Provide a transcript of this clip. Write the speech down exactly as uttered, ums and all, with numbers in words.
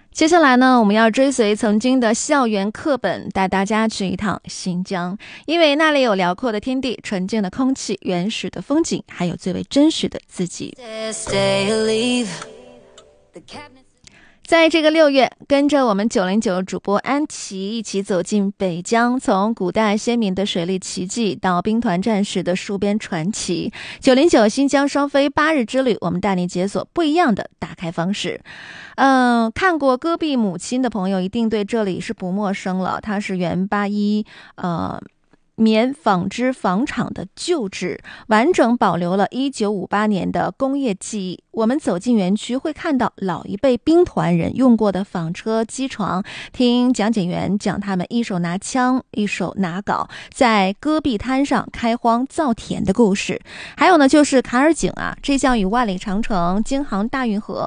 接下来呢，我们要追随曾经的校园课本，带大家去一趟新疆，因为那里有辽阔的天地、纯净的空气、原始的风景，还有最为真实的自己。在这个六月，跟着我们九零九主播安琪一起走进北疆，从古代先民的水利奇迹到兵团战士的戍边传奇。九零九新疆双飞八日之旅，我们带你解锁不一样的打开方式。嗯、呃，看过戈壁母亲的朋友一定对这里是不陌生了，它是原八一呃。棉纺织纺厂的旧址，完整保留了一九五八年的工业记忆。我们走进园区，会看到老一辈兵团人用过的纺车、机床，听讲解员讲他们一手拿枪，一手拿镐，在戈壁滩上开荒造田的故事。还有呢，就是坎儿井啊，这项与万里长城、京杭大运河